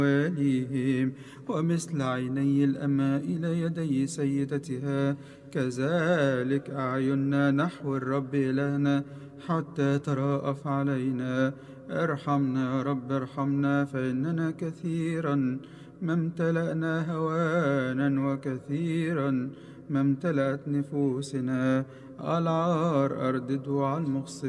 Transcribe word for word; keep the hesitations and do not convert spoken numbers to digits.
واليهم، ومثل عيني الأماء إلى يدي سيدتها كذلك أعيننا نحو الرب إلهنا حتى تراءف علينا. ارحمنا يا رب ارحمنا، فإننا كثيرا ما امتلأنا هوانا وكثيرا ما امتلأت نفوسنا. العار أردده على المخصب